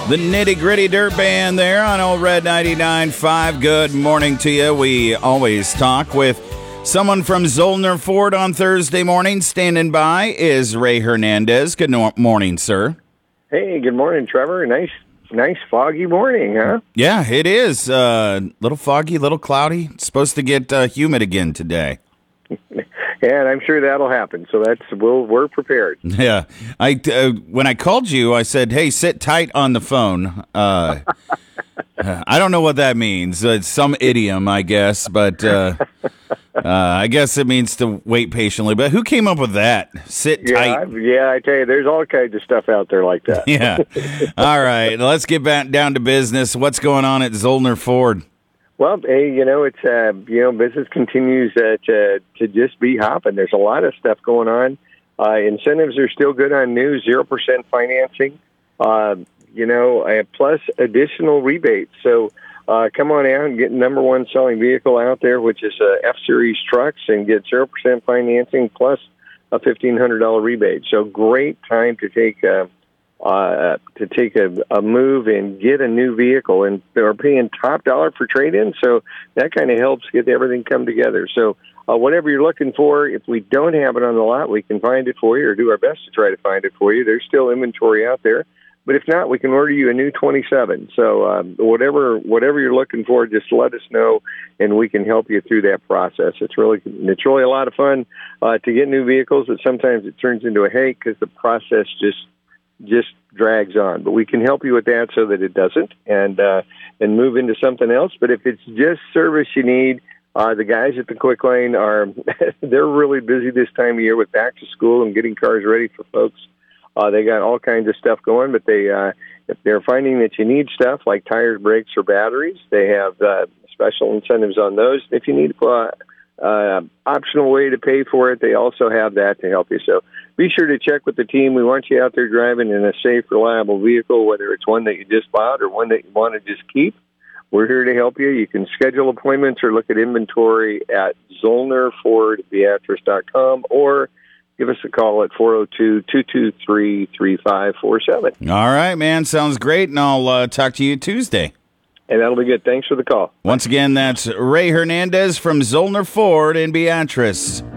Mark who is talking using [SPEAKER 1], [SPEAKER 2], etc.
[SPEAKER 1] The Nitty Gritty Dirt Band there on Old Red 99.5. Good morning to you. We always talk with someone from Zollner Ford on Thursday morning. Standing by is Ray Hernandez. Good morning, sir.
[SPEAKER 2] Hey, good morning, Trevor. Nice foggy morning, huh?
[SPEAKER 1] Yeah, it is. Little foggy, little cloudy. It's supposed to get humid again today.
[SPEAKER 2] And I'm sure that'll happen. So we're prepared.
[SPEAKER 1] Yeah, when I called you, I said, "Hey, sit tight on the phone." I don't know what that means. It's some idiom, I guess, but I guess it means to wait patiently. But who came up with that? Sit tight.
[SPEAKER 2] Yeah, I tell you, there's all kinds of stuff out there like that.
[SPEAKER 1] Yeah. All right, let's get back down to business. What's going on at Zollner Ford?
[SPEAKER 2] Well, hey, it's business continues to just be hopping. There's a lot of stuff going on. Incentives are still good on new 0% financing. Plus additional rebates. So come on out and get number one selling vehicle out there, which is F-Series trucks, and get 0% financing plus a $1,500 rebate. So great time to take a move and get a new vehicle, and they're paying top dollar for trade-in, so that kind of helps get everything come together. So whatever you're looking for, if we don't have it on the lot, we can find it for you or do our best to try to find it for you. There's still inventory out there, but if not, we can order you a new 27. So whatever you're looking for, just let us know, and we can help you through that process. It's really a lot of fun to get new vehicles, but sometimes it turns into a headache because the process just drags on. But we can help you with that so that it doesn't, and move into something else. But if it's just service you need, the guys at the Quick Lane they're really busy this time of year with back to school and getting cars ready for folks. They got all kinds of stuff going, but if they're finding that you need stuff like tires, brakes, or batteries, they have special incentives on those. If you need optional way to pay for it, they also have that to help you. So be sure to check with the team. We want you out there driving in a safe, reliable vehicle, whether it's one that you just bought or one that you want to just keep. We're here to help you. You can schedule appointments or look at inventory at ZollnerFordBeatrice.com or give us a call at 402-223-3547.
[SPEAKER 1] All right, man. Sounds great, and I'll talk to you Tuesday.
[SPEAKER 2] And that'll be good. Thanks for the call.
[SPEAKER 1] Once again, that's Ray Hernandez from Zollner Ford in Beatrice.